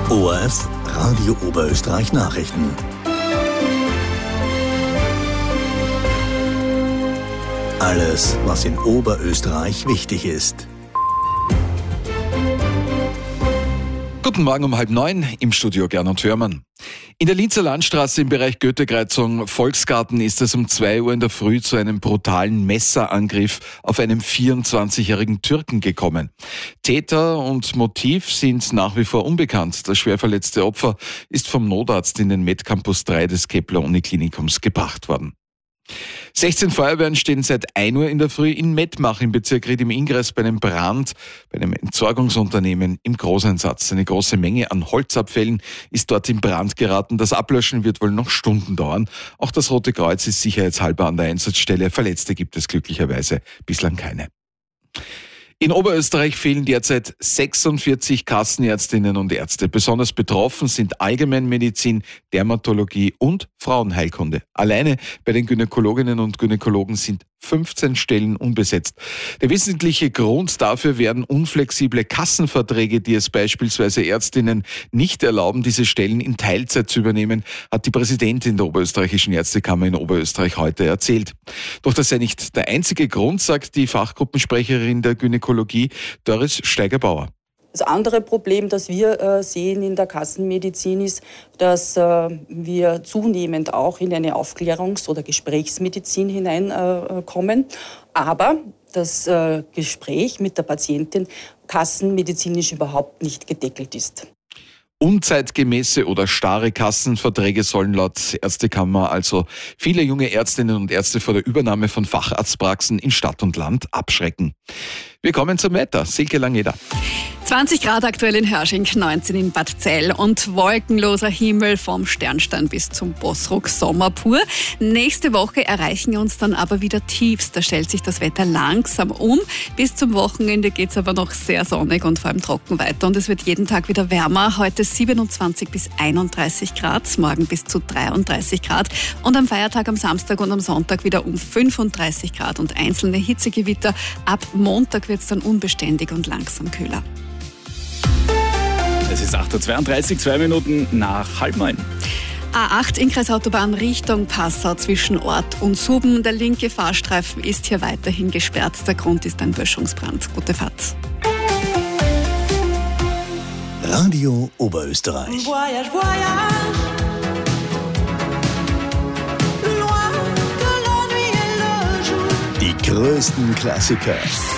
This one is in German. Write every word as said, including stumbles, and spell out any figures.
O R F Radio Oberösterreich Nachrichten. Alles, was in Oberösterreich wichtig ist. Guten Morgen um halb neun, im Studio Gernot Hörmann. In der Linzer Landstraße im Bereich Goethekreuzung Volksgarten ist es um zwei Uhr in der Früh zu einem brutalen Messerangriff auf einen vierundzwanzigjährigen Türken gekommen. Täter und Motiv sind nach wie vor unbekannt. Das schwer verletzte Opfer ist vom Notarzt in den Medcampus drei des Kepler-Uniklinikums gebracht worden. sechzehn Feuerwehren stehen seit ein Uhr in der Früh in Mettmach im Bezirk Ried im Ingress bei einem Brand bei einem Entsorgungsunternehmen im Großeinsatz. Eine große Menge an Holzabfällen ist dort in Brand geraten. Das Ablöschen wird wohl noch Stunden dauern. Auch das Rote Kreuz ist sicherheitshalber an der Einsatzstelle. Verletzte gibt es glücklicherweise bislang keine. In Oberösterreich fehlen derzeit sechsundvierzig Kassenärztinnen und Ärzte. Besonders betroffen sind Allgemeinmedizin, Dermatologie und Frauenheilkunde. Alleine bei den Gynäkologinnen und Gynäkologen sind fünfzehn Stellen unbesetzt. Der wesentliche Grund dafür wären unflexible Kassenverträge, die es beispielsweise Ärztinnen nicht erlauben, diese Stellen in Teilzeit zu übernehmen, hat die Präsidentin der Oberösterreichischen Ärztekammer in Oberösterreich heute erzählt. Doch das sei nicht der einzige Grund, sagt die Fachgruppensprecherin der Gynäkologie, Doris Steiger-Bauer. Das andere Problem, das wir äh, sehen in der Kassenmedizin, ist, dass äh, wir zunehmend auch in eine Aufklärungs- oder Gesprächsmedizin hineinkommen. Äh, aber das äh, Gespräch mit der Patientin kassenmedizinisch überhaupt nicht gedeckelt ist. Unzeitgemäße oder starre Kassenverträge sollen laut Ärztekammer also viele junge Ärztinnen und Ärzte vor der Übernahme von Facharztpraxen in Stadt und Land abschrecken. Wir kommen zum Wetter. Silke Langeder. zwanzig Grad aktuell in Hörsching, neunzehn in Bad Zell und wolkenloser Himmel vom Sternstein bis zum Bosruck, Sommer pur. Nächste Woche erreichen uns dann aber wieder Tiefs. Da stellt sich das Wetter langsam um. Bis zum Wochenende geht es aber noch sehr sonnig und vor allem trocken weiter. Und es wird jeden Tag wieder wärmer. Heute siebenundzwanzig bis einunddreißig Grad, morgen bis zu dreiunddreißig Grad. Und am Feiertag am Samstag und am Sonntag wieder um fünfunddreißig Grad und einzelne Hitzegewitter. Ab Montag wird es dann unbeständig und langsam kühler. Es ist acht Uhr zweiunddreißig, zwei Minuten nach halb neun. A acht Inkreisautobahn Richtung Passau zwischen Ort und Suben. Der linke Fahrstreifen ist hier weiterhin gesperrt. Der Grund ist ein Böschungsbrand. Gute Fahrt. Radio Oberösterreich. Voyage, voyage. Loin que la nuit et le jour. Die größten Klassiker.